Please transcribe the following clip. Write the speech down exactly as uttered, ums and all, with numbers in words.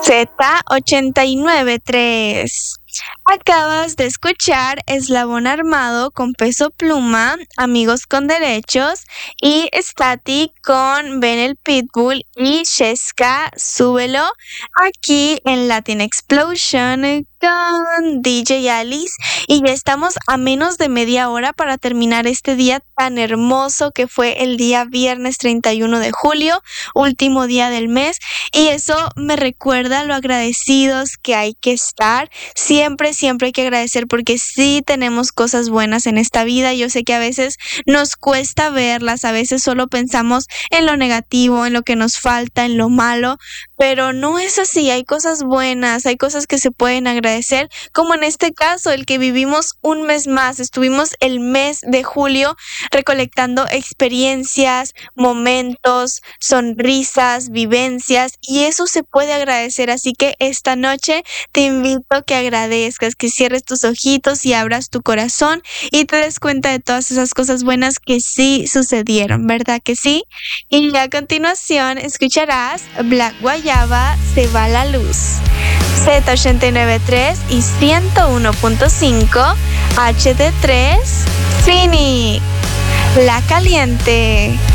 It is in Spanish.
Z ochenta y nueve tres. Acabas de escuchar Eslabón Armado con Peso Pluma, Amigos con Derechos, y Static con Ben el Pitbull y Sheska, Súbelo, aquí en Latin Explosion con D J Alice. Y ya estamos a menos de media hora para terminar este día tan hermoso que fue el día viernes treinta y uno de julio, último día del mes. Y eso me recuerda lo agradecidos que hay que estar. Siempre, siempre hay que agradecer porque sí tenemos cosas buenas en esta vida. Yo sé que a veces nos cuesta verlas, a veces solo pensamos en lo negativo, en lo que nos falta, en lo malo, pero no es así. Hay cosas buenas, hay cosas que se pueden agradecer, como en este caso, el que vivimos un mes más. Estuvimos el mes de julio recolectando experiencias, momentos, sonrisas, vivencias, y eso se puede agradecer. Así que esta noche te invito a que agradezcas, que cierres tus ojitos y abras tu corazón y te des cuenta de todas esas cosas buenas que sí sucedieron, ¿verdad que sí? Y a continuación escucharás Black Guayaba, Se va la luz. Z ochenta y nueve tres y ciento uno punto cinco H D tres Phoenix, La Caliente.